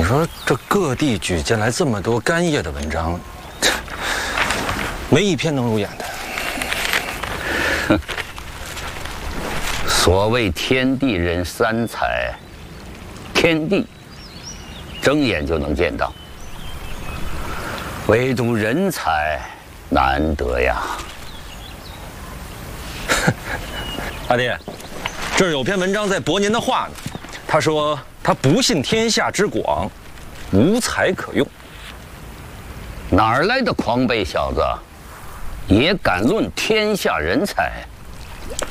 说这各地举荐来这么多干叶的文章，没一篇能入眼的。 哼，所谓天地人三才，天地睁眼就能见到，唯独人才难得呀。 阿爹，这儿有篇文章在驳您的话呢。他说他不信天下之广，无才可用。 哪儿来的狂悖小子，也敢论天下人才？